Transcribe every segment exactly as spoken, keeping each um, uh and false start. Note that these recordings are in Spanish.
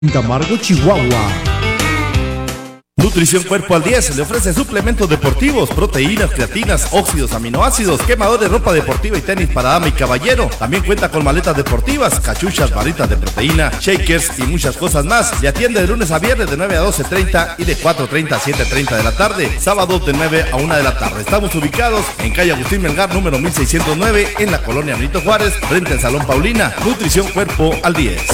Camargo, Chihuahua. Nutrición Cuerpo al diez le ofrece suplementos deportivos, proteínas, creatinas, óxidos, aminoácidos, quemadores, ropa deportiva y tenis para dama y caballero. También cuenta con maletas deportivas, cachuchas, barritas de proteína, shakers y muchas cosas más. Le atiende de lunes a viernes de nueve a doce treinta y de cuatro treinta a siete treinta de la tarde. Sábados de nueve a una de la tarde. Estamos ubicados en calle Agustín Melgar, número mil seiscientos nueve, en la colonia Benito Juárez, frente al Salón Paulina. Nutrición Cuerpo al diez.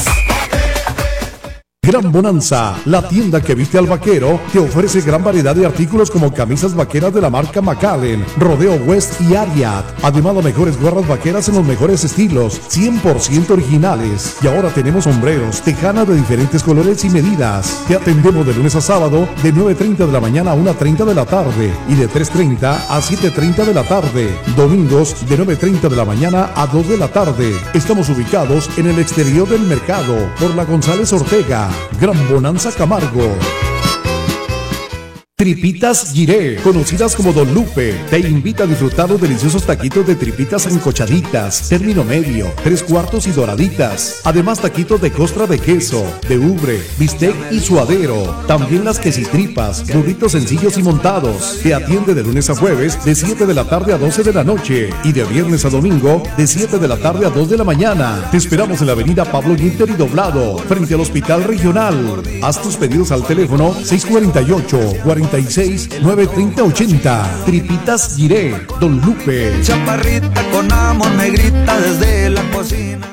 Gran Bonanza, la tienda que viste al vaquero, te ofrece gran variedad de artículos como camisas vaqueras de la marca McAllen, Rodeo West y Ariat. Además, las mejores gorras vaqueras en los mejores estilos, cien por ciento originales. Y ahora tenemos sombreros, tejanas de diferentes colores y medidas. Te atendemos de lunes a sábado de nueve treinta de la mañana a una treinta de la tarde y de tres treinta a siete treinta de la tarde. Domingos de nueve treinta de la mañana a dos de la tarde. Estamos ubicados en el exterior del mercado por la González Ortega. Gran Bonanza Camargo. Tripitas Giré, conocidas como Don Lupe, te invita a disfrutar los deliciosos taquitos de tripitas encochaditas, término medio, tres cuartos y doraditas. Además, taquitos de costra de queso, de ubre, bistec y suadero. También las quesitripas, burritos sencillos y montados. Te atiende de lunes a jueves de siete de la tarde a doce de la noche y de viernes a domingo de siete de la tarde a dos de la mañana. Te esperamos en la avenida Pablo Ginter y Doblado, frente al Hospital Regional. Haz tus pedidos al teléfono seis cuarenta y ocho, cuarenta y seis, nueve treinta, ochenta. Tripitas Giré, Don Lupe. Chaparrita con amor me grita desde la cocina.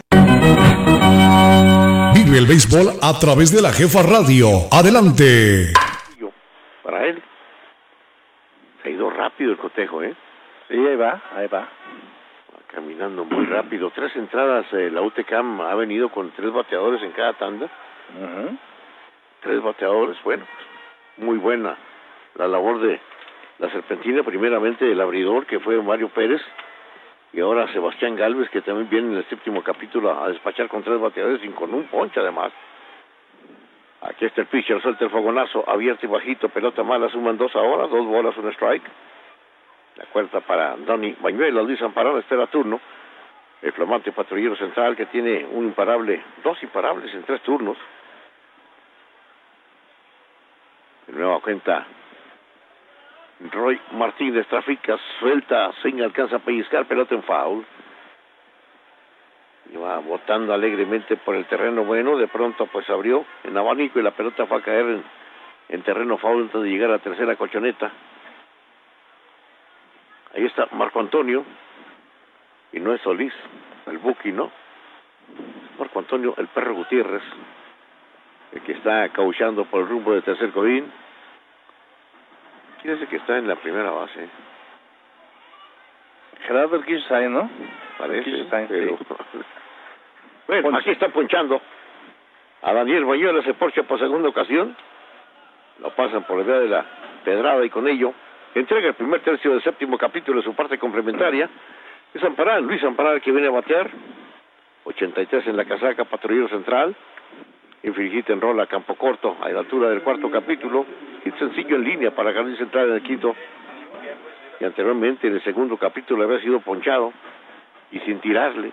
Vive el béisbol a través de la Jefa Radio. Adelante. Para él. Se ha ido rápido el cotejo, ¿eh? Sí, ahí va, ahí va. Va caminando muy rápido. Tres entradas, eh, la U T C A M ha venido con tres bateadores en cada tanda. Uh-huh. Tres bateadores, bueno, pues, muy buena la labor de la Serpentina, primeramente el abridor, que fue Mario Pérez, y ahora Sebastián Gálvez, que también viene en el séptimo capítulo a despachar con tres bateadores y con un ponche además. Aquí está el pitcher, suelta el fogonazo, abierto y bajito, pelota mala, suman dos ahora, dos bolas, un strike. La cuarta para Donny Bañuelos, Luis Amparán espera turno. El flamante patrullero central que tiene un imparable, dos imparables en tres turnos. De nueva cuenta, Roy Martínez trafica, suelta, swing, alcanza a pellizcar, pelota en foul. Y va botando alegremente por el terreno bueno, de pronto pues abrió en abanico y la pelota fue a caer en, en terreno foul antes de llegar a la tercera colchoneta. Ahí está Marco Antonio, y no es Solís, el Buki, ¿no? Marco Antonio, el Perro Gutiérrez, el que está cauchando por el rumbo de tercer codín. ¿Quién es el que está en la primera base? Gerardo Kirchstein, ¿no? Parece, Kirchstein, pero... sí. Bueno, Ponche. aquí está ponchando a Daniel Bañuelos, se porcha por segunda ocasión. Lo pasan por la vía de la pedrada y con ello entrega el primer tercio del séptimo capítulo de su parte complementaria. Es Amparán, Luis Amparán, que viene a batear. ochenta y tres en la casaca, patrullero central. Infringite en rola, campo corto, a la altura del cuarto capítulo. Y sencillo en línea para Jardín Central en el quinto. Y anteriormente en el segundo capítulo había sido ponchado y sin tirarle.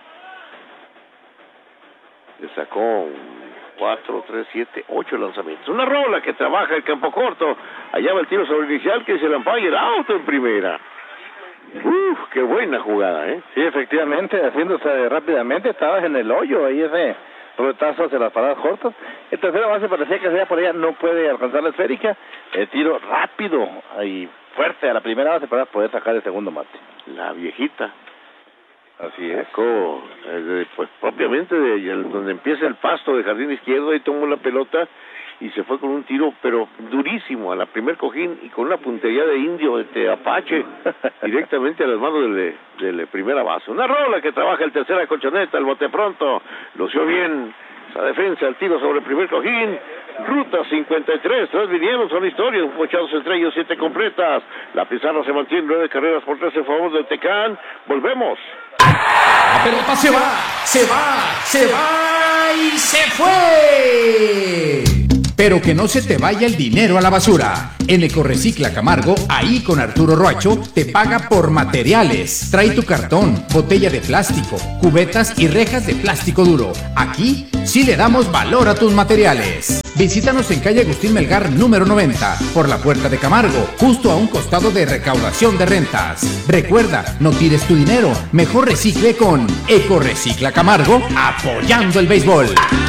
Le sacó cuatro, tres, siete, ocho lanzamientos. Una rola que trabaja el campo corto. Allá va el tiro sobre inicial que es el umpire, auto en primera. Uf, qué buena jugada, ¿eh? Sí, efectivamente, haciéndose rápidamente, estabas en el hoyo, ahí ese retazo hacia las paradas cortas. El tercera base parecía que sea por allá, no puede alcanzar la esférica. El tiro rápido y fuerte a la primera base para poder sacar el segundo mate. La viejita. Así es. Sacó, eh, pues propiamente de, de donde empieza el pasto de jardín izquierdo, y tomó la pelota y se fue con un tiro, pero durísimo, a la primer cojín y con una puntería de indio, de, de Apache, directamente a las manos de, de, de primera base. Una rola que trabaja el tercera colchoneta, el bote pronto, lució bien esa defensa, el tiro sobre el primer cojín. Ruta cincuenta y tres, tres vinieron, son historias, pochados entre ellos, siete completas. La pizarra se mantiene, nueve carreras por tres en favor del Tecán. Volvemos. La pelota se va, se va, se va y se fue. pero que no se te vaya el dinero a la basura. En Ecorecicla Camargo, ahí con Arturo Roacho, te paga por materiales. Trae tu cartón, botella de plástico, cubetas y rejas de plástico duro. Aquí sí le damos valor a tus materiales. Visítanos en calle Agustín Melgar número noventa, por la Puerta de Camargo, justo a un costado de recaudación de rentas. Recuerda, no tires tu dinero, mejor recicle con Ecorecicla Camargo, apoyando el béisbol.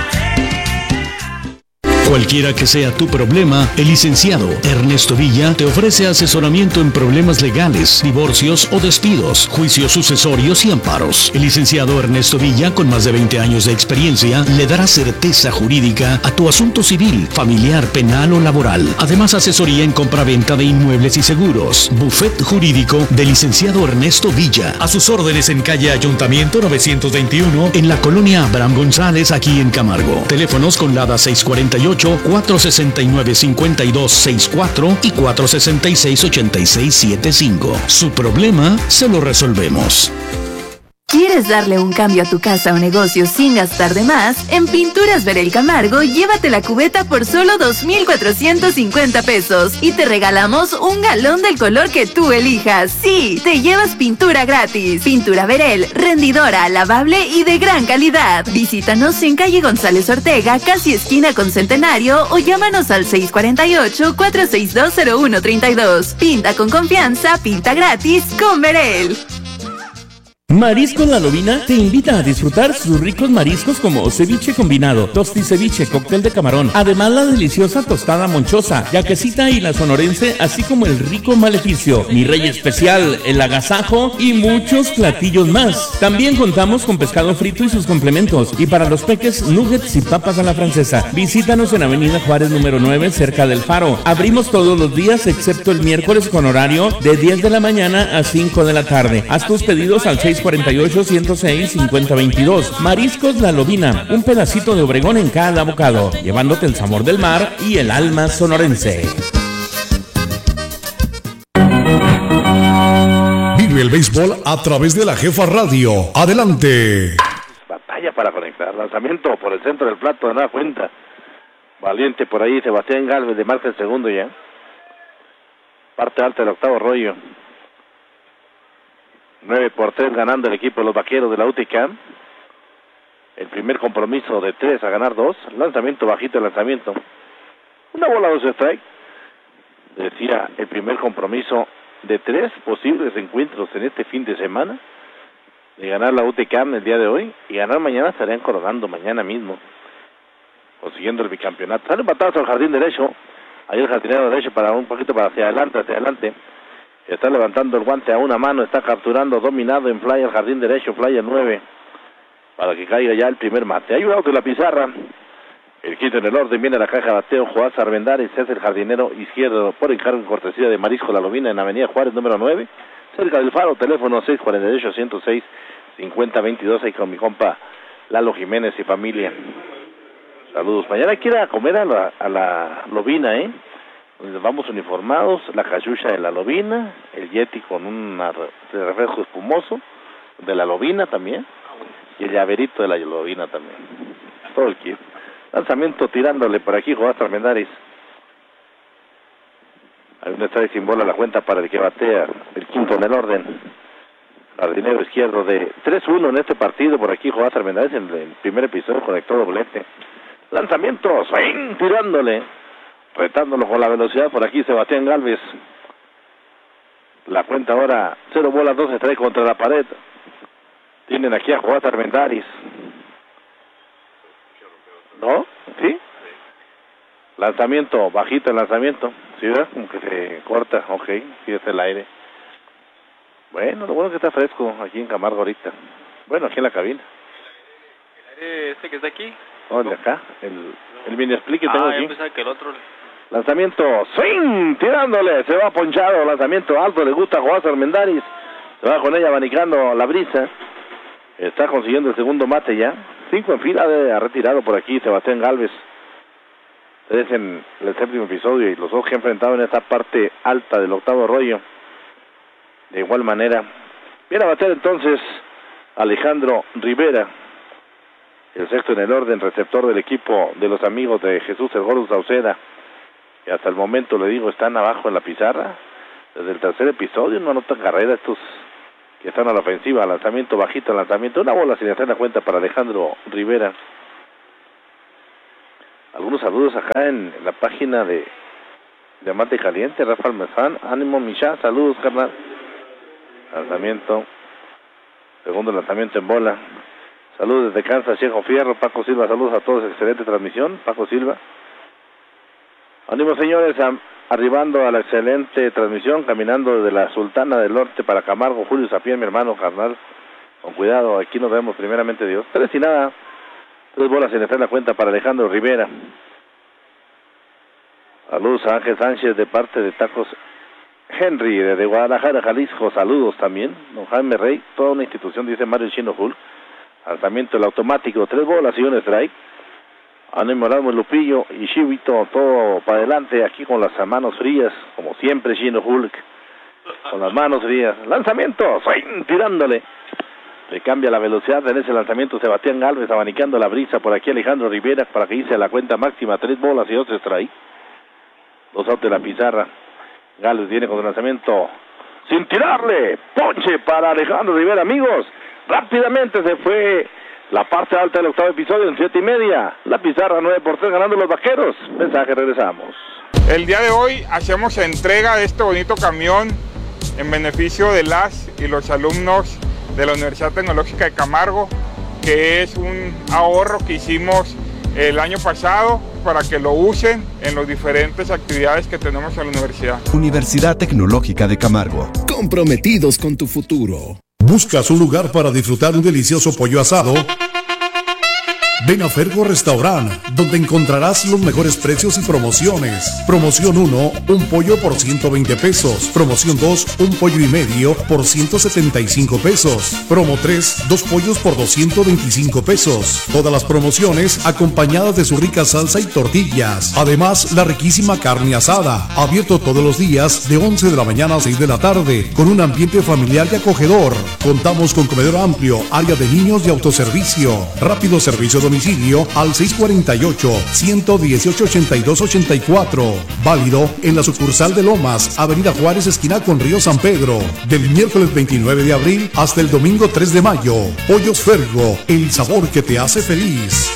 Cualquiera que sea tu problema, el licenciado Ernesto Villa te ofrece asesoramiento en problemas legales, divorcios o despidos, juicios sucesorios y amparos. El licenciado Ernesto Villa, con más de veinte años de experiencia, le dará certeza jurídica a tu asunto civil, familiar, penal o laboral. Además, asesoría en compraventa de inmuebles y seguros. Buffet jurídico del licenciado Ernesto Villa. A sus órdenes en calle Ayuntamiento novecientos veintiuno, en la colonia Abraham González, aquí en Camargo. Teléfonos con LADA seiscientos cuarenta y ocho, cuatrocientos sesenta y nueve, cincuenta y dos sesenta y cuatro y cuatrocientos sesenta y seis, ochenta y seis setenta y cinco. Su problema se lo resolvemos. ¿Quieres darle un cambio a tu casa o negocio sin gastar de más? En Pinturas Verel Camargo, llévate la cubeta por solo dos mil cuatrocientos cincuenta pesos y te regalamos un galón del color que tú elijas. Sí, te llevas pintura gratis. Pintura Verel, rendidora, lavable y de gran calidad. Visítanos en calle González Ortega, casi esquina con Centenario, o llámanos al seis cuatro ocho, cuatro seis dos, cero uno tres dos. Pinta con confianza, pinta gratis con Verel. Mariscos La Lobina te invita a disfrutar sus ricos mariscos como ceviche combinado, tosti ceviche, cóctel de camarón, además la deliciosa tostada monchosa, yaquecita y la sonorense, así como el rico maleficio, mi rey especial, el agasajo y muchos platillos más. También contamos con pescado frito y sus complementos, y para los peques, nuggets y papas a la francesa. Visítanos en Avenida Juárez número nueve, cerca del Faro. Abrimos todos los días excepto el miércoles con horario de diez de la mañana a cinco de la tarde. Haz tus pedidos al seis cuarenta y ocho, ciento seis, cincuenta veintidós. Mariscos La Lobina, un pedacito de Obregón en cada bocado, llevándote el sabor del mar y el alma sonorense. Vive el béisbol a través de la Jefa Radio. Adelante. Batalla para conectar. Lanzamiento por el centro del plato de nueva cuenta. Valiente por ahí, Sebastián Gálvez de marca el segundo ya. Parte alta del octavo rollo. nueve por tres ganando el equipo de los Vaqueros de la U T C A M. El primer compromiso de tres a ganar dos. Lanzamiento bajito, el lanzamiento. Una bola, dos strike. Decía, el primer compromiso de tres posibles encuentros en este fin de semana. De ganar la U T C A M el día de hoy. Y ganar mañana, estarían coronando mañana mismo, consiguiendo el bicampeonato. Sale un batazo al jardín derecho. Ahí el jardinero derecho para un poquito para hacia adelante, hacia adelante. Está levantando el guante a una mano, está capturando, dominado en fly al jardín derecho, fly el nueve, para que caiga ya el primer mate. Hay un auto en la pizarra, el quinto en el orden, viene a la caja de bateo, Joás Armendáriz, es el jardinero izquierdo, por encargo en cortesía de Marisco La Lobina en Avenida Juárez, número nueve, cerca del Faro, teléfono seis cuarenta y ocho, ciento seis, cincuenta veintidós, ahí con mi compa Lalo Jiménez y familia. Saludos. Mañana hay que ir a comer a la, a la Lobina, ¿eh? Vamos uniformados, la cachucha de la Lobina, el Yeti con un refresco espumoso de la Lobina también, y el llaverito de la Lobina también. Todo el kit. Lanzamiento tirándole por aquí, Joás Armendáriz. Hay un strike sin bola, la cuenta para el que batea, el quinto en el orden. Jardinero izquierdo de tres uno en este partido, por aquí Joás Armendáriz en el primer episodio conectó doblete. Lanzamiento, swing, tirándole. Retándolo con la velocidad por aquí Sebastián Gálvez. La cuenta ahora cero bolas, dos se trae contra la pared. Tienen aquí a Joás Armendáriz. ¿No? ¿Sí? Lanzamiento, bajito el lanzamiento. ¿Sí, verdad? Como que se corta. Ok, sí, es el aire. Bueno, lo bueno es que está fresco aquí en Camargo ahorita. Bueno, aquí en la cabina. ¿El aire este que está aquí? No, de acá. El, el mini split que tengo ah, aquí. yo pensaba que el otro... Lanzamiento, swing, tirándole, se va ponchado, lanzamiento alto, le gusta a Joás Armendáriz, se va con ella abanicando la brisa, está consiguiendo el segundo mate ya, cinco en fila, de, ha retirado por aquí Sebastián Gálvez, tres en el séptimo episodio y los dos que ha enfrentado en esta parte alta del octavo rollo, de igual manera. Viene a bater entonces Alejandro Rivera, el sexto en el orden, receptor del equipo de los amigos de Jesús el Gordo Sauceda, que hasta el momento, le digo, están abajo en la pizarra. Desde el tercer episodio no anotan carrera estos que están a la ofensiva. Lanzamiento bajito, lanzamiento, una bola sin hacer la cuenta para Alejandro Rivera. Algunos saludos acá en la página de Diamante Caliente. Rafa Almazán, ánimo Micha, saludos carnal. Lanzamiento, segundo lanzamiento en bola. Saludos desde Kansas, Chejo Fierro. Paco Silva, saludos a todos, excelente transmisión. Paco Silva. Ánimo señores, a, arribando a la excelente transmisión, caminando desde la Sultana del Norte para Camargo. Julio Sapien, mi hermano carnal, con cuidado, aquí nos vemos primeramente Dios. Tres y nada, tres bolas sin hacer la cuenta para Alejandro Rivera. Saludos a Ángel Sánchez de parte de Tacos Henry desde Guadalajara, Jalisco. Saludos también, don Jaime Rey, toda una institución, dice Mario Chino Hulk. Lanzamiento el automático, tres bolas y un strike. Ánimo Ramos Lupillo y Chivito, todo para adelante aquí con las manos frías, como siempre Chino Hulk, con las manos frías. Lanzamiento, swing, tirándole. Le cambia la velocidad en ese lanzamiento Sebastián Galvez, abanicando la brisa por aquí Alejandro Rivera para que hice la cuenta máxima, tres bolas y dos strike. Dos outs de la pizarra. Galvez viene con el lanzamiento sin tirarle. Ponche para Alejandro Rivera, amigos. Rápidamente se fue la parte alta del octavo episodio en siete y media. La pizarra nueve por tres ganando los Vaqueros. Mensaje, regresamos. El día de hoy hacemos entrega de este bonito camión en beneficio de las y los alumnos de la Universidad Tecnológica de Camargo, que es un ahorro que hicimos el año pasado para que lo usen en las diferentes actividades que tenemos en la universidad. Universidad Tecnológica de Camargo, comprometidos con tu futuro. ¿Buscas un lugar para disfrutar un delicioso pollo asado? Ven a Fergo Restaurant, donde encontrarás los mejores precios y promociones. Promoción uno, un pollo por ciento veinte pesos. Promoción dos, un pollo y medio por ciento setenta y cinco pesos. Promo tres, dos pollos por doscientos veinticinco pesos. Todas las promociones acompañadas de su rica salsa y tortillas. Además, la riquísima carne asada. Abierto todos los días de once de la mañana a seis de la tarde, con un ambiente familiar y acogedor. Contamos con comedor amplio, área de niños y autoservicio. Rápido servicio domicilio al seis cuatro ocho, uno uno ocho, ocho dos ocho cuatro. Válido en la sucursal de Lomas, Avenida Juárez, esquina con Río San Pedro. Del miércoles veintinueve de abril hasta el domingo tres de mayo. Pollos Fergo, el sabor que te hace feliz.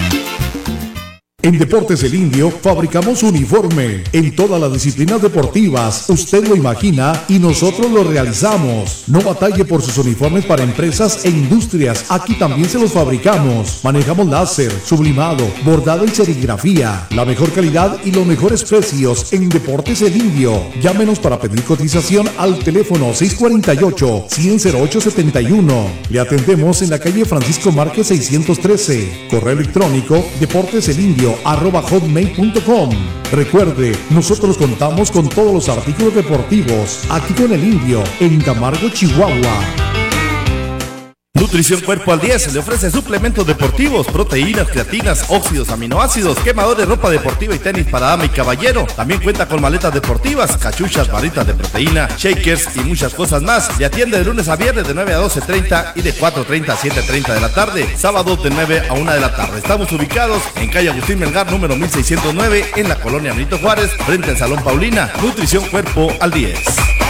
En Deportes El Indio fabricamos uniforme en todas las disciplinas deportivas. Usted lo imagina y nosotros lo realizamos. No batalle por sus uniformes para empresas e industrias. Aquí también se los fabricamos. Manejamos láser, sublimado, bordado y serigrafía. La mejor calidad y los mejores precios en Deportes El Indio. Llámenos para pedir cotización al teléfono seis cuatro ocho, cien cero ocho siete uno. Le atendemos en la calle Francisco Márquez seiscientos trece. Correo electrónico deporteselindio arroba hotmail punto com. Recuerde, nosotros contamos con todos los artículos deportivos aquí con El Indio en Camargo, Chihuahua. Nutrición Cuerpo al diez le ofrece suplementos deportivos, proteínas, creatinas, óxidos, aminoácidos, quemadores, ropa deportiva y tenis para dama y caballero. También cuenta con maletas deportivas, cachuchas, barritas de proteína, shakers y muchas cosas más. Le atiende de lunes a viernes de nueve a doce treinta y de cuatro treinta a siete treinta de la tarde. Sábados de nueve a una de la tarde. Estamos ubicados en calle Agustín Melgar, número mil seiscientos nueve, en la colonia Benito Juárez, frente al Salón Paulina. Nutrición Cuerpo al diez.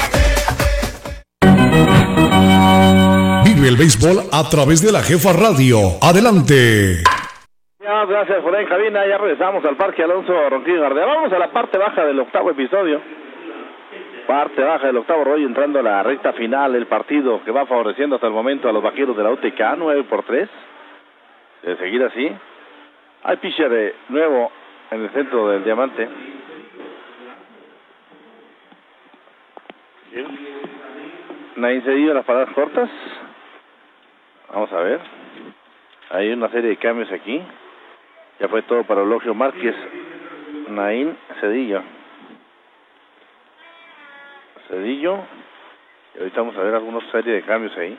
Vive el béisbol a través de la Jefa Radio. Adelante. Ya, gracias por ahí en cabina. Ya regresamos al Parque Alonso Ronquillo Gardea. Vamos a la parte baja del octavo episodio. Parte baja del octavo rollo, entrando a la recta final del partido que va favoreciendo hasta el momento a los Vaqueros de la U T K, nueve por tres. De seguir así. Hay pitcher de nuevo en el centro del diamante. Nain Cedillo en las paradas cortas. Vamos a ver. Hay una serie de cambios aquí. Ya fue todo para Eulogio Márquez. Nain Cedillo. Cedillo. Y ahorita vamos a ver alguna serie de cambios ahí.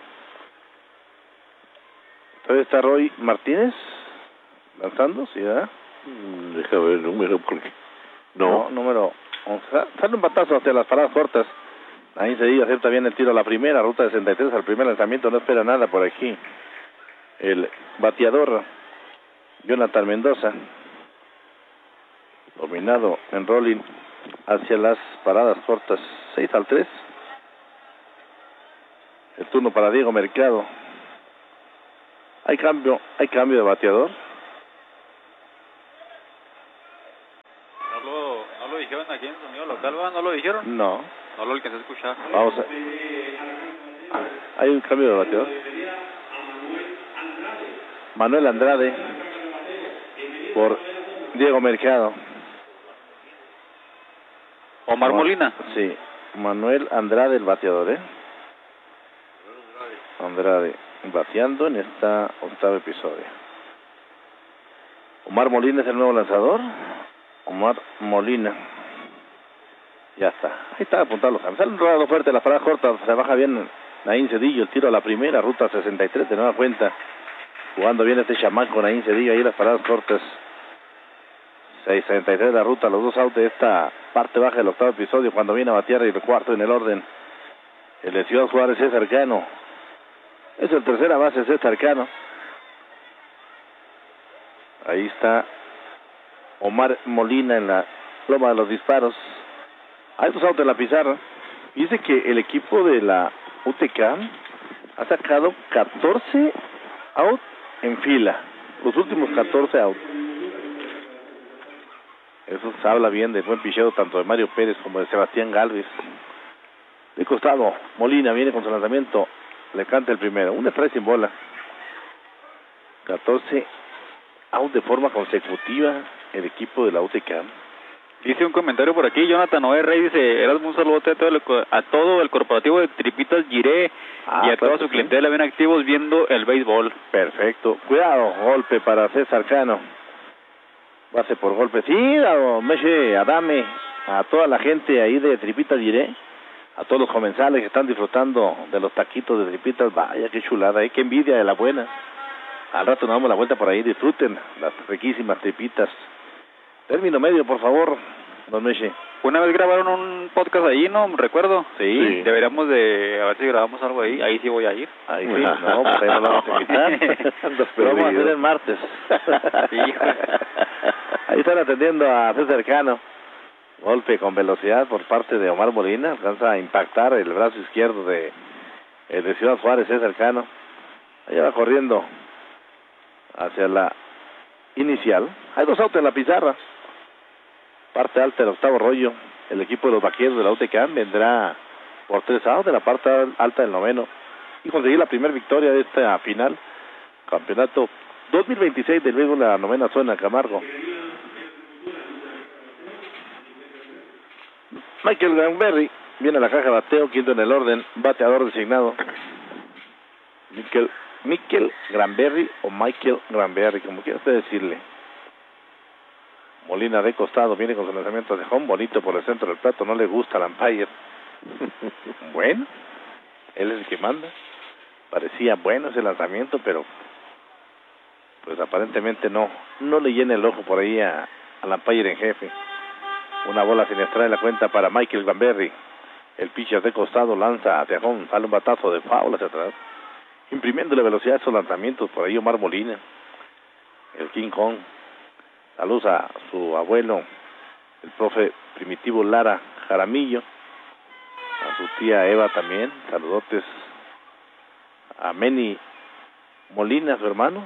Todavía está Roy Martínez lanzando, ¿sí, verdad? Mm, deja ver el número porque... No. no número once. Sale un batazo hacia las paradas cortas. Ahí Cedillo acepta bien el tiro a la primera, ruta sesenta y tres al primer lanzamiento, no espera nada por aquí. El bateador Jonathan Mendoza, dominado en rolling hacia las paradas cortas, seis al tres. El turno para Diego Mercado. Hay cambio, hay cambio de bateador. No lo, no lo dijeron aquí en el sonido local, ¿va? ¿No lo dijeron? No. No lo alcancé a escuchar. Vamos a... Hay un cambio de bateador. Manuel Andrade por Diego Mercado. Omar Molina. Sí, Manuel Andrade el bateador, ¿eh? Andrade bateando en esta octava episodio. Omar Molina es el nuevo lanzador. Omar Molina. Ya está. Ahí está apuntado los cambios. Sale un rodado fuerte, la parada corta, se baja bien Naín Cedillo, el tiro a la primera, ruta sesenta y tres de nueva cuenta. Jugando bien este chamaco Naín Cedillo, ahí las paradas cortas. sesenta y tres la ruta, los dos outs de esta parte baja del octavo episodio, cuando viene a batear el cuarto en el orden. El de Ciudad Juárez es cercano. Es el tercera base, César Cano. Ahí está Omar Molina en la loma de los disparos. Hay dos outs en la pizarra. Dice que el equipo de la U T K ha sacado catorce outs en fila. Los últimos catorce outs. Eso se habla bien del buen picheo tanto de Mario Pérez como de Sebastián Galvez. De costado, Molina viene con su lanzamiento. Le canta el primero. Un strike sin bola. catorce outs de forma consecutiva el equipo de la U T K. Dice un comentario por aquí, Jonathan Noé Rey dice, eras un saludo a todo, el, a todo el corporativo de Tripitas Giré ah, y a toda su sí. clientela bien activos viendo el béisbol. Perfecto. Cuidado, golpe para César Cano. Base por golpe. Sí, dado, Meche, Adame, a toda la gente ahí de Tripitas Giré, a todos los comensales que están disfrutando de los taquitos de tripitas. Vaya, qué chulada, ¿eh? Qué envidia de la buena. Al rato nos damos la vuelta por ahí, disfruten las riquísimas tripitas. Término medio, por favor, don Meche. Una vez grabaron un podcast ahí, ¿no? Recuerdo. Sí. sí. Deberíamos de, a ver si grabamos algo ahí. Ahí sí voy a ir. Ahí sí, no, pues ahí nos vamos a invitar. Lo vamos a hacer el martes. Ahí están atendiendo a César Cano. Golpe con velocidad por parte de Omar Molina. Alcanza a impactar el brazo izquierdo de, el de Ciudad Juárez, César Cano. Allá va corriendo hacia la inicial. Hay dos outs en la pizarra. Parte alta del octavo rollo. El equipo de los vaqueros de la U T K vendrá por tres outs de la parte alta del noveno y conseguir la primera victoria de esta final. Campeonato dos mil veintiséis del béisbol de la novena zona, Camargo. Michael Granberry viene a la caja de bateo, quinto en el orden, bateador designado. Michael, Michael Granberry o Michael Granberry, como quiera usted decirle. Molina de costado, viene con su lanzamiento de home, bonito por el centro del plato, no le gusta al umpire. Bueno, él es el que manda. Parecía bueno ese lanzamiento, pero pues aparentemente no, no le llena el ojo por ahí a, al umpire en jefe. Una bola siniestra en la cuenta para Michael Granberry. El pitcher de costado lanza hacia home, sale un batazo de foul hacia atrás, imprimiéndole velocidad a esos lanzamientos por ahí Omar Molina, el King Kong. Saludos a su abuelo, el profe Primitivo Lara Jaramillo, a su tía Eva también, saludotes a Meni Molina, su hermano,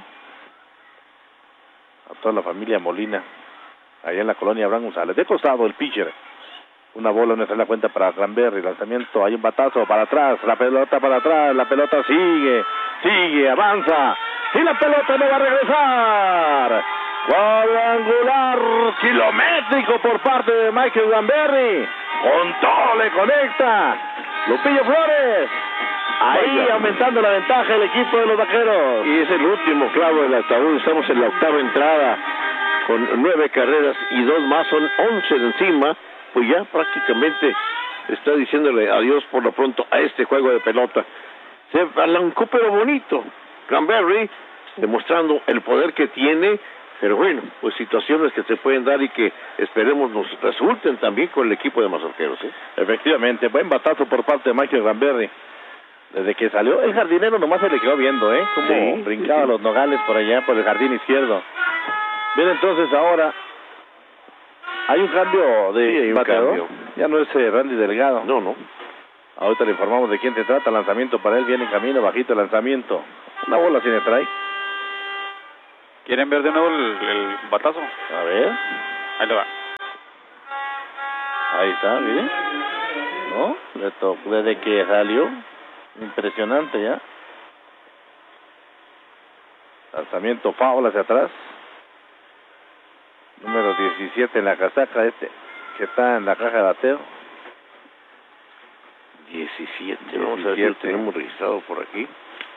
a toda la familia Molina, allá en la colonia Abraham González. De costado el pitcher, una bola no está en la cuenta para Granberry, lanzamiento, hay un batazo para atrás, la pelota para atrás, la pelota sigue, sigue, avanza, y la pelota no va a regresar. Cuadrangular kilométrico por parte de Michael Granberry. Con todo le conecta Lupillo Flores. Ahí Vaya. Aumentando la ventaja el equipo de los vaqueros. Y es el último clavo del ataúd. Estamos en la octava entrada con nueve carreras y dos más, son once de encima. Pues ya prácticamente está diciéndole adiós por lo pronto a este juego de pelota. Se alancó pero bonito Granberry, demostrando el poder que tiene. Pero bueno, pues situaciones que se pueden dar y que esperemos nos resulten también con el equipo de mazorqueros, ¿eh? Efectivamente, buen batazo por parte de Michael Granberry. Desde que salió el jardinero nomás se le quedó viendo, ¿eh? Como sí, brincaba sí, sí. los nogales por allá, por el jardín izquierdo. Bien, entonces ahora hay un cambio de sí, hay un bateador. Cambio. Ya no es eh, Randy Delgado. No, no. Ahorita le informamos de quién te trata. Lanzamiento para él, viene en camino, bajito el lanzamiento. Una bola sin strike. ¿Quieren ver de nuevo el, el batazo? A ver. Ahí le va. Ahí está, miren. ¿No? Le tocó desde que salió. Impresionante ya. Lanzamiento foul hacia atrás. Número diecisiete en la casaca este, que está en la caja de bateo. diecisiete, vamos a ver si lo tenemos registrado por aquí.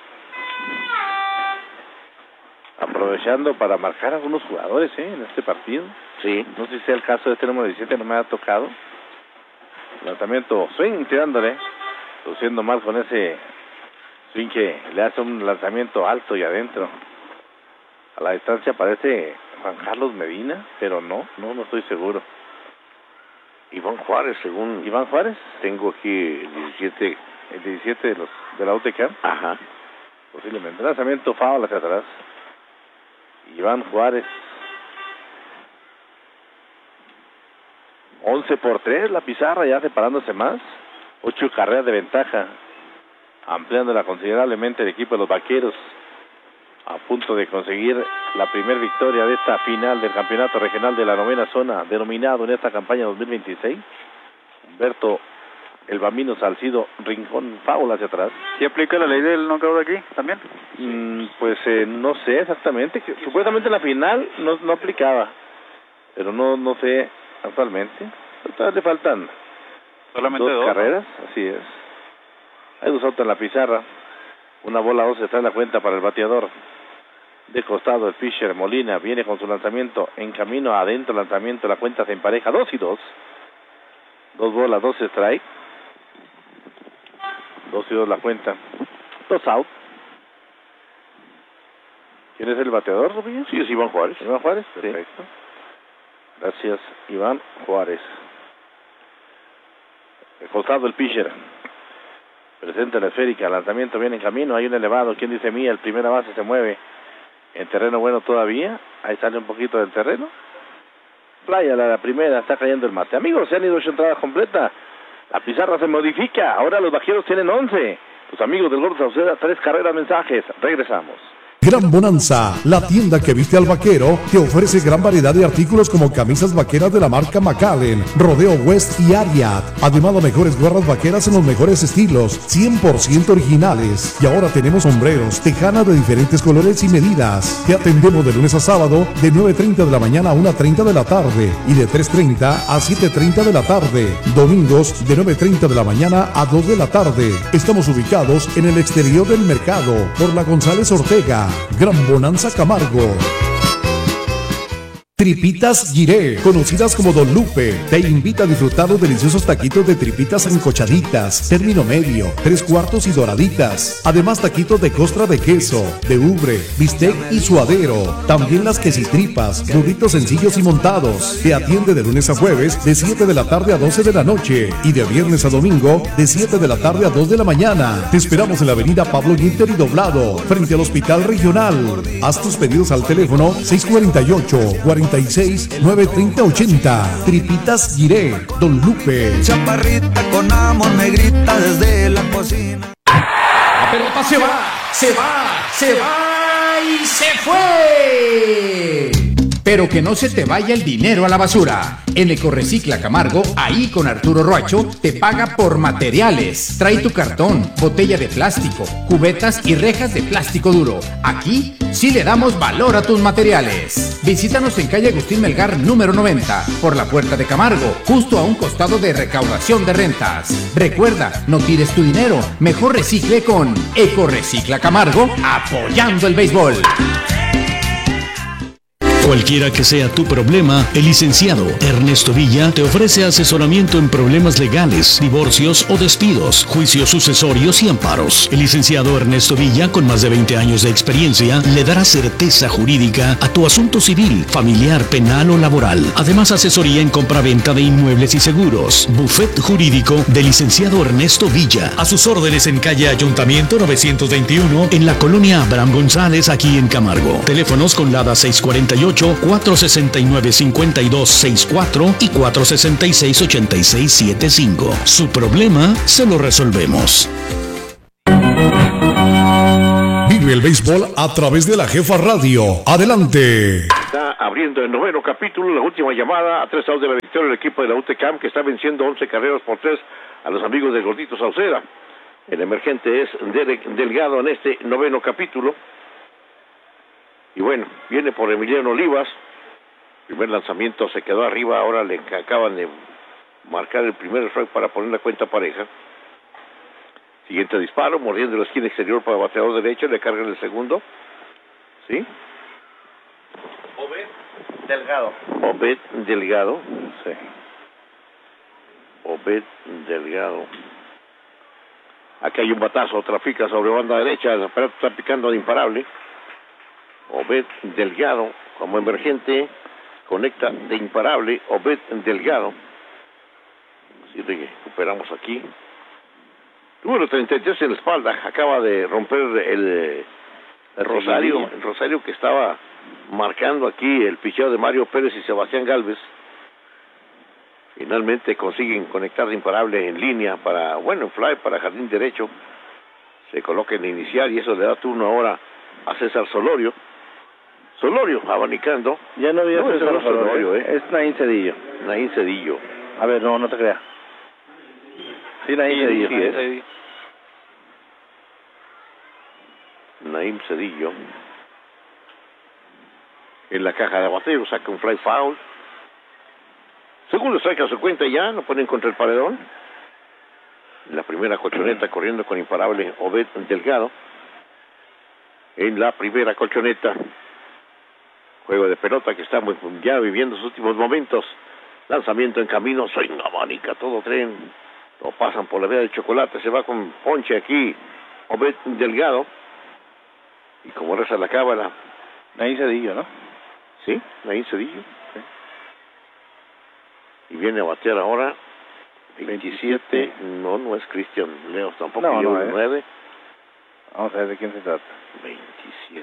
Aprovechando para marcar a algunos jugadores, ¿eh? En este partido. Sí. No sé si sea el caso de este número diecisiete, no me ha tocado. Lanzamiento, swing, tirándole. Luciendo mal con ese swing que le hace un lanzamiento alto y adentro. A la distancia parece Juan Carlos Medina, pero no, no, no estoy seguro. Iván Juárez, según... ¿Iván Juárez? Tengo aquí el diecisiete. El diecisiete de los de la U T C A M. Ajá. Posiblemente. Lanzamiento foul hacia atrás. Iván Juárez. once por tres, la pizarra ya separándose más. ocho carreras de ventaja. Ampliándola considerablemente el equipo de los Vaqueros. A punto de conseguir la primer victoria de esta final del campeonato regional de la novena zona, denominado en esta campaña dos mil veintiséis. Humberto El Bambino Salcido Rincón, foul hacia atrás. ¿Sí aplica la ley del knockout aquí también? Mm, pues eh, no sé exactamente. Que, supuestamente en la final no, no aplicaba, pero no no sé actualmente. Todavía le faltan solamente dos, dos carreras, así es. Hay dos autos en la pizarra. Una bola dos está en la cuenta para el bateador. De costado el Fisher Molina viene con su lanzamiento en camino adentro, lanzamiento, la cuenta se empareja, dos y dos. Dos bolas, dos strike. Dos y dos la cuenta. Dos out. ¿Quién es el bateador, Rubio? Sí, es Iván Juárez. Iván Juárez, perfecto. Sí. Gracias, Iván Juárez. De costado el Fisher. Presenta la esférica, lanzamiento viene en camino, hay un elevado, ¿quién dice mía? El primera base se mueve en terreno bueno todavía, ahí sale un poquito del terreno. Playa la, la primera, está cayendo el mate. Amigos, se han ido ocho entradas completa. La pizarra se modifica, ahora los Vaqueros tienen once. Los amigos del Gordo Sauceda, tres carreras, mensajes. Regresamos. Gran Bonanza, la tienda que viste al vaquero, te ofrece gran variedad de artículos como camisas vaqueras de la marca Macallen, Rodeo West y Ariat. Además, las mejores gorras vaqueras en los mejores estilos, cien por ciento originales. Y ahora tenemos sombreros, tejanas de diferentes colores y medidas. Te atendemos de lunes a sábado, de nueve treinta de la mañana a una treinta de la tarde y de tres treinta a siete treinta de la tarde. Domingos, de nueve treinta de la mañana a dos de la tarde. Estamos ubicados en el exterior del mercado, por la González Ortega. Gran Bonanza Camargo. Tripitas Giré, conocidas como Don Lupe, te invita a disfrutar los deliciosos taquitos de tripitas encochaditas, término medio, tres cuartos y doraditas. Además, taquitos de costra de queso, de ubre, bistec y suadero. También las quesitripas, burritos sencillos y montados. Te atiende de lunes a jueves de siete de la tarde a doce de la noche y de viernes a domingo de siete de la tarde a dos de la mañana. Te esperamos en la avenida Pablo Ginter y Doblado, frente al Hospital Regional. Haz tus pedidos al teléfono seis cuatro ocho, cuatro seis, nueve treinta, ochenta. Tripitas Giré, Don Lupe. Chaparrita con amor me grita desde la cocina. La pelota se va, se va, se va y se fue. Pero que no se te vaya el dinero a la basura. En Ecorecicla Camargo, ahí con Arturo Roacho, te paga por materiales. Trae tu cartón, botella de plástico, cubetas y rejas de plástico duro. Aquí sí le damos valor a tus materiales. Visítanos en calle Agustín Melgar número noventa, por la Puerta de Camargo, justo a un costado de recaudación de rentas. Recuerda, no tires tu dinero, mejor recicle con Ecorecicla Camargo, apoyando el béisbol. Cualquiera que sea tu problema, el licenciado Ernesto Villa te ofrece asesoramiento en problemas legales, divorcios o despidos, juicios sucesorios y amparos. El licenciado Ernesto Villa, con más de veinte años de experiencia, le dará certeza jurídica a tu asunto civil, familiar, penal o laboral. Además, asesoría en compraventa de inmuebles y seguros. Buffet jurídico del licenciado Ernesto Villa. A sus órdenes en calle Ayuntamiento novecientos veintiuno, en la colonia Abraham González, aquí en Camargo. Teléfonos con Lada seis cuarenta y ocho, cuatro sesenta y nueve, cincuenta y dos sesenta y cuatro y cuatro sesenta y seis, ochenta y seis setenta y cinco. Su problema se lo resolvemos. Vive el béisbol a través de la Jefa Radio. Adelante. Está abriendo el noveno capítulo, la última llamada a tres outs de la victoria del equipo de la U T C A M, que está venciendo once carreras por tres a los amigos de Gordito Sauceda. El emergente es Derek Delgado en este noveno capítulo. Y bueno, viene por Emiliano Olivas. Primer lanzamiento se quedó arriba, ahora le acaban de marcar el primer strike para poner la cuenta pareja. Siguiente disparo, mordiendo la esquina exterior para bateador derecho, le cargan el segundo. ¿Sí? Obed Delgado. Obed Delgado. Sí. Obed Delgado. Aquí hay un batazo, trafica sobre banda derecha, el aparato está picando de imparable. Obed Delgado, como emergente, conecta de imparable. Obed Delgado. Así que recuperamos aquí. Número treinta y tres en la espalda, acaba de romper el, el Rosario, el Rosario que estaba marcando aquí el picheo de Mario Pérez y Sebastián Gálvez. Finalmente consiguen conectar de imparable en línea para, bueno, en fly para jardín derecho. Se coloca en iniciar y eso le da turno ahora a César Solorio. Solorio abanicando. Ya no había no, César Solorio, Solorio, ¿eh? Es Naín Cedillo. Naín Cedillo. A ver, no, no te creas. Sí, Naín sí, Cedillo. Sí, Naín es. Cedillo. Naim Cedillo. En la caja de bateo saca un fly foul. Segundo strike a su cuenta ya, lo ponen contra el paredón. En la primera colchoneta corriendo con imparable Obed Delgado. En la primera colchoneta. Juego de pelota que está ya viviendo sus últimos momentos. Lanzamiento en camino, soy una manica, todo tren. Lo pasan por la vía de chocolate, se va con ponche aquí Obed Delgado. Y como reza la cábala. Naín Cedillo, ¿no? Sí, Naín Cedillo. Sí. Y viene a batear ahora veintisiete. No, no es Cristian Leos tampoco. No, no, nueve. Eh. Vamos a ver de quién se trata. veintisiete.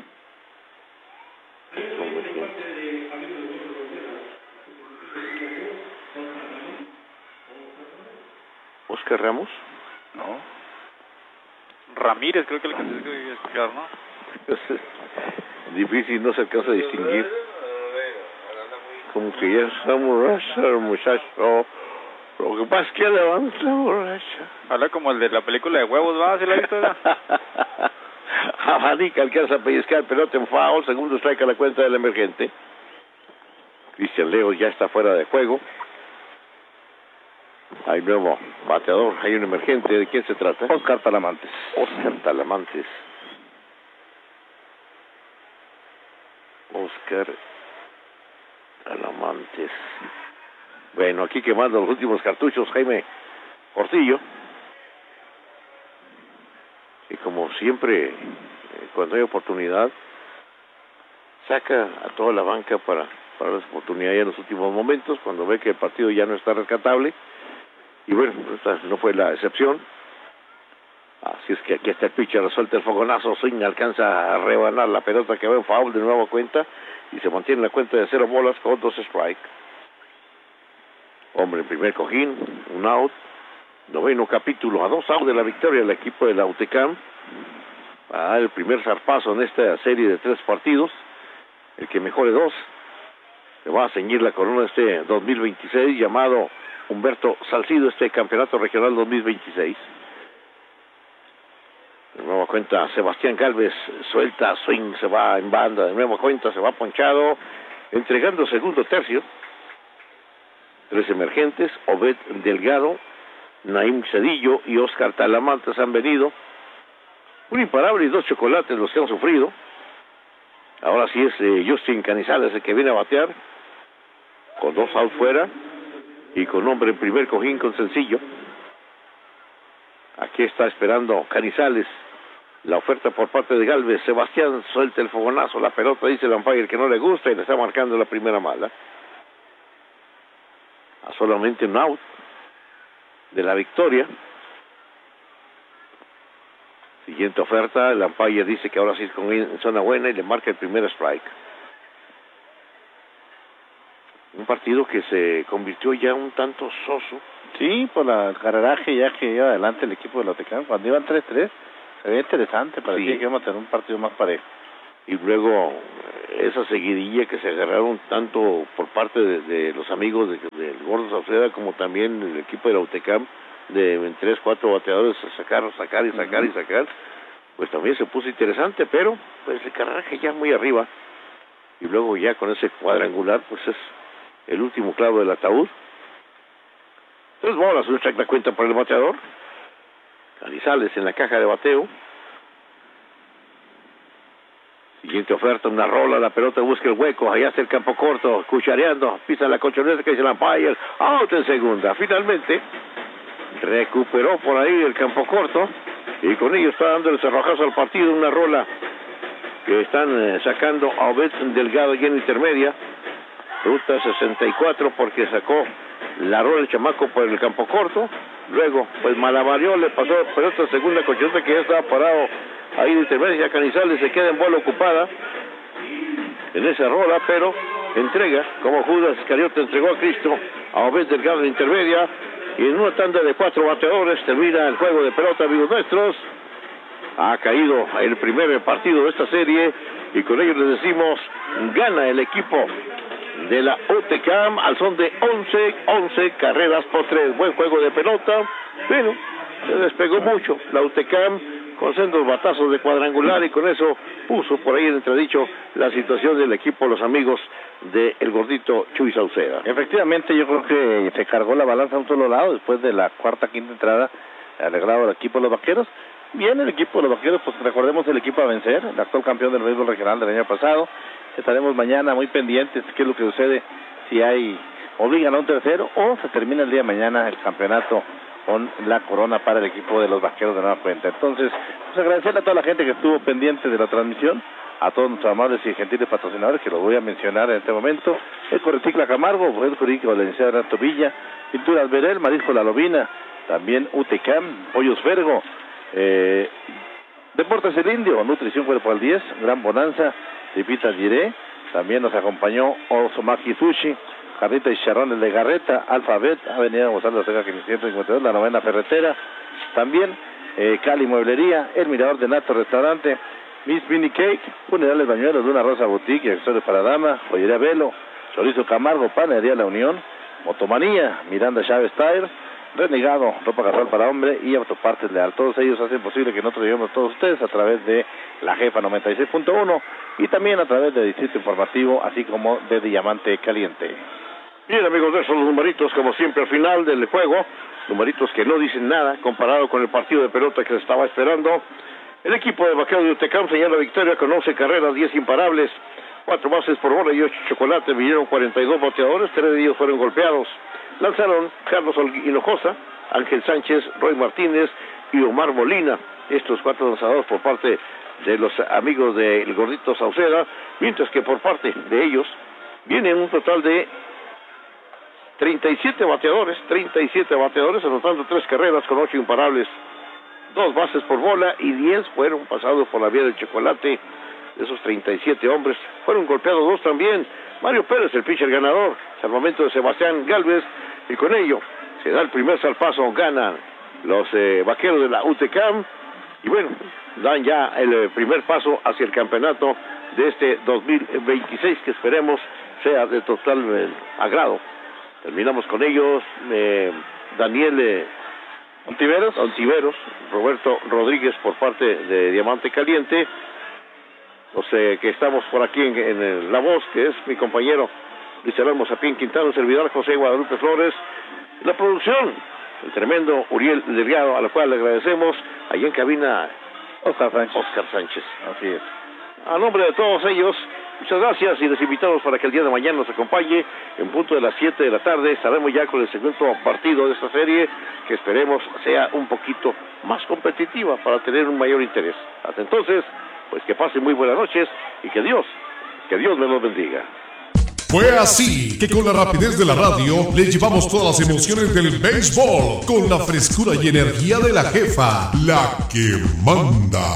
Oscar Ramos. No. Ramírez, creo que le alcancé a escuchar, ¿no? Difícil, no se alcanza a distinguir. Como que ya está borracha el muchacho. Lo que pasa es que levanta borracha. Habla como el de la película de huevos, ¿va? ¿Sí la has visto? Abanica alcanza a pellizcar, pelota en foul, segundo strike a la cuenta del emergente. Cristian Leos ya está fuera de juego. Hay nuevo bateador, hay un emergente. ¿De quién se trata? Oscar Talamantes. Oscar Talamantes. Oscar Talamantes. Bueno, aquí quemando los últimos cartuchos, Jaime Portillo. Y como siempre, cuando hay oportunidad, saca a toda la banca para, para las oportunidades en los últimos momentos, cuando ve que el partido ya no está rescatable. Y bueno, esta no fue la excepción. Así es que aquí está el pitcher, resuelta el fogonazo, swing, alcanza a rebanar la pelota que va en foul de nueva cuenta y se mantiene la cuenta de cero bolas con dos strikes. Hombre, en primer cojín, un out, noveno capítulo, a dos outs de la victoria del equipo de la U T C A M. Va a dar el primer zarpazo en esta serie de tres partidos, el que mejore dos. Se va a ceñir la corona este dos mil veintiséis, llamado Humberto Salcido, este campeonato regional dos mil veintiséis. De nueva cuenta, Sebastián Gálvez suelta, swing, se va en banda, de nueva cuenta, se va ponchado, entregando segundo tercio. Tres emergentes, Obed Delgado, Naim Cedillo y Oscar Talamantes han venido. Un imparable y dos chocolates los que han sufrido. Ahora sí es eh, Justin Canizales el que viene a batear, con dos out fuera y con hombre en primer cojín con sencillo. Aquí está esperando Canizales la oferta por parte de Galvez. Sebastián suelta el fogonazo, la pelota, dice el umpire que no le gusta y le está marcando la primera mala. A solamente un out de la victoria. Siguiente oferta, el umpire dice que ahora sí es con en zona buena y le marca el primer strike. Un partido que se convirtió ya un tanto soso. Sí, por la, el carreraje ya que iba adelante el equipo de la Otecán. Cuando iban tres tres, se veía interesante, parecía sí. que íbamos a tener un partido más parejo. Y luego esa seguidilla que se agarraron tanto por parte de, de los amigos del de, de Gordo Sauceda como también el equipo de la Utecam, de en tres, cuatro bateadores a sacar, sacar y sacar uh-huh. y sacar, pues también se puso interesante, pero pues el carreraje ya muy arriba. Y luego ya con ese cuadrangular, pues es el último clavo del ataúd. Tres bolas, un strike la cuenta por el bateador. Canizales en la caja de bateo. Siguiente oferta, una rola, la pelota busca el hueco, allá está el campo corto, cuchareando, pisa la colchoneta que dice el umpire, out en segunda. Finalmente recuperó por ahí el campo corto y con ello está dando el cerrojazo al partido, una rola que están eh, sacando a Obed Delgado ya en intermedia, ruta sesenta y cuatro porque sacó la rola el chamaco por el campo corto, luego pues malabarió, le pasó pelota segunda colchoneta que ya estaba parado ahí de intermedia. Canizales se queda en bola ocupada en esa rola, pero entrega, como Judas Iscariote entregó a Cristo, a Obed Delgado de intermedia, y en una tanda de cuatro bateadores termina el juego de pelota, amigos nuestros. Ha caído el primer partido de esta serie, y con ello les decimos, gana el equipo de la Utecam al son de once, once carreras por tres. Buen juego de pelota, pero se despegó mucho la Utecam con sendos batazos de cuadrangular y con eso puso por ahí en entredicho la situación del equipo, los amigos del de gordito Chuy Sauceda. Efectivamente, yo creo que se cargó la balanza a un solo lado después de la cuarta, quinta entrada, alegrado el equipo de los Vaqueros. Bien, el equipo de los Vaqueros, pues recordemos el equipo a vencer, el actual campeón del béisbol regional del año pasado. Estaremos mañana muy pendientes qué es lo que sucede, si hay, obligan a un tercero o se termina el día de mañana el campeonato con la corona para el equipo de los Vaqueros de Nueva Cuenta. Entonces, pues agradecerle a toda la gente que estuvo pendiente de la transmisión, a todos nuestros amables y gentiles patrocinadores, que los voy a mencionar en este momento: Ecorecicla Camargo, el Curico, la licenciada Renato Villa, Pinturas Verel, Marisco La Lobina, también Utecam, Pollos Fergo, eh, Deportes El Indio, Nutrición Cuerpo al diez, Gran Bonanza, Tripitas Giré, también nos acompañó Osomaki Sushi, Carnita y Charrones de Garreta, Alfabet, Avenida Gonzalo Ortega quinientos cincuenta y dos, la novena ferretera, también eh, Cali Mueblería, El Mirador de Nato Restaurante, Miss Mini Cake, Funerales Bañuelos, Luna Rosa Boutique, accesorios para dama, Joyería Velo, Chorizo Camargo, Panadería La Unión, Motomanía, Miranda Chávez Tire, Renegado, Ropa Casual para Hombre y Autopartes Leal. Todos ellos hacen posible que nosotros lleguemos a todos ustedes a través de la Jefa noventa y seis punto uno y también a través de Distrito Informativo, así como de Diamante Caliente. Bien, amigos, de esos los numeritos, como siempre, al final del juego, numeritos que no dicen nada comparado con el partido de pelota que se estaba esperando. El equipo de Vaqueros de Utecam señala victoria con once carreras, diez imparables, cuatro bases por bola y ocho chocolates. Vinieron cuarenta y dos bateadores, tres de ellos fueron golpeados. Lanzaron Carlos Hinojosa, Ángel Sánchez, Roy Martínez y Omar Molina. Estos cuatro lanzadores por parte de los amigos del gordito Sauceda, mientras que por parte de ellos vienen un total de treinta y siete bateadores, treinta y siete bateadores, anotando tres carreras con ocho imparables, dos bases por bola y diez fueron pasados por la vía del chocolate. De esos treinta y siete hombres fueron golpeados dos también. Mario Pérez, el pitcher ganador, salvamento de Sebastián Galvez, y con ello se da el primer salpazo, ganan los eh, Vaqueros de la Utecam, y bueno, dan ya el eh, primer paso hacia el campeonato de este dos mil veintiséis, que esperemos sea de total eh, agrado. Terminamos con ellos, eh, Daniel eh, Ontiveros, Ontiveros, Roberto Rodríguez por parte de Diamante Caliente, los eh, que estamos por aquí en, en el, la voz, que es mi compañero Luis Alonso Zapín Quintana, un servidor José Guadalupe Flores, la producción, el tremendo Uriel Delgado, a la cual le agradecemos, allá en cabina Oscar Sánchez. Oscar Sánchez. Así es. A nombre de todos ellos, muchas gracias y les invitamos para que el día de mañana nos acompañe en punto de las siete de la tarde. Estaremos ya con el segundo partido de esta serie, que esperemos sea un poquito más competitiva para tener un mayor interés. Hasta entonces, pues que pasen muy buenas noches y que Dios, que Dios me los bendiga. Fue así que con la rapidez de la radio le llevamos todas las emociones del béisbol con la frescura y energía de la jefa, la que manda.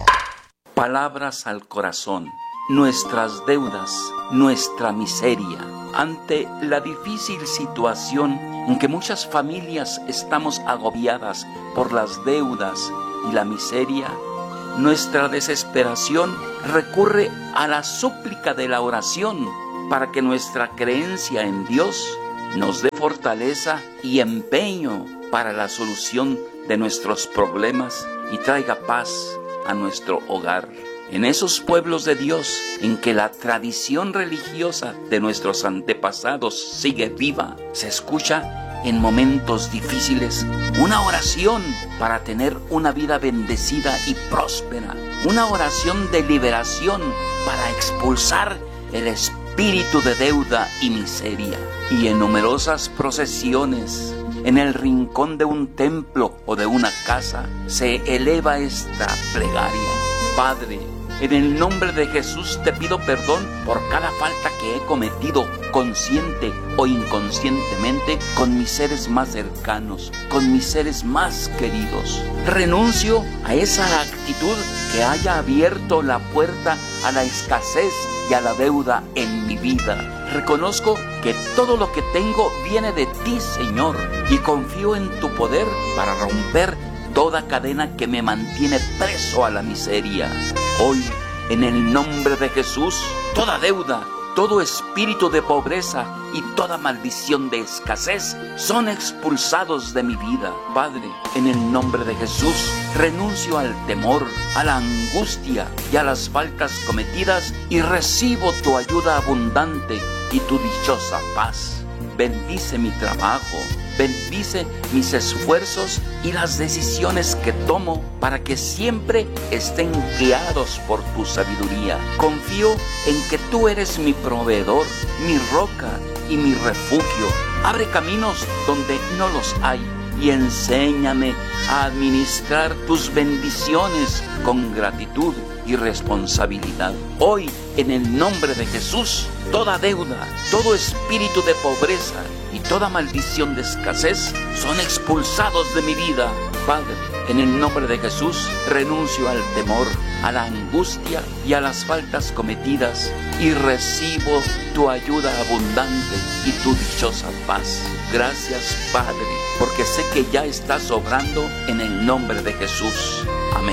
Palabras al corazón, nuestras deudas, nuestra miseria. Ante la difícil situación en que muchas familias estamos agobiadas por las deudas y la miseria, nuestra desesperación recurre a la súplica de la oración para que nuestra creencia en Dios nos dé fortaleza y empeño para la solución de nuestros problemas y traiga paz a nuestro hogar. En esos pueblos de Dios en que la tradición religiosa de nuestros antepasados sigue viva, se escucha en momentos difíciles una oración para tener una vida bendecida y próspera, una oración de liberación para expulsar el espíritu de deuda y miseria. Y en numerosas procesiones, en el rincón de un templo o de una casa, se eleva esta plegaria: Padre, en el nombre de Jesús te pido perdón por cada falta que he cometido, consciente o inconscientemente, con mis seres más cercanos, con mis seres más queridos. Renuncio a esa actitud que haya abierto la puerta a la escasez y a la deuda en mi vida. Reconozco que todo lo que tengo viene de ti, Señor, y confío en tu poder para romper toda cadena que me mantiene preso a la miseria. Hoy, en el nombre de Jesús, toda deuda, todo espíritu de pobreza y toda maldición de escasez son expulsados de mi vida. Padre, en el nombre de Jesús, renuncio al temor, a la angustia y a las faltas cometidas y recibo tu ayuda abundante y tu dichosa paz. Bendice mi trabajo, bendice mis esfuerzos y las decisiones que tomo para que siempre estén guiados por tu sabiduría. Confío en que tú eres mi proveedor, mi roca y mi refugio. Abre caminos donde no los hay y enséñame a administrar tus bendiciones con gratitud y responsabilidad. Hoy, en el nombre de Jesús, toda deuda, todo espíritu de pobreza y toda maldición de escasez son expulsados de mi vida. Padre, en el nombre de Jesús, renuncio al temor, a la angustia y a las faltas cometidas y recibo tu ayuda abundante y tu dichosa paz. Gracias, Padre, porque sé que ya estás obrando en el nombre de Jesús. Amén.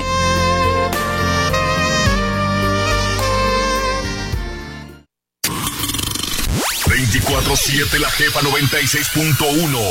veinticuatro siete La Jefa noventa y seis punto uno.